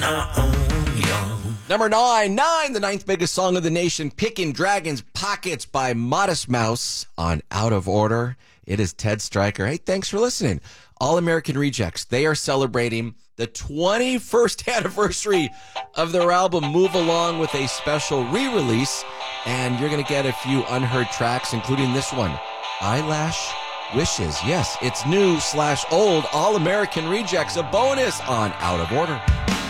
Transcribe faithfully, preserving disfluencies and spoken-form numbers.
our own young. Number nine, nine, the ninth biggest song of the nation, Picking Dragons' Pockets by Modest Mouse on Out of Order. It is Ted Stryker. Hey, thanks for listening. All American Rejects, they are celebrating the twenty-first anniversary of their album Move Along with a special re-release, and you're going to get a few unheard tracks, including this one, Eyelash Wishes. Yes, it's new slash old All American Rejects, a bonus on Out of Order.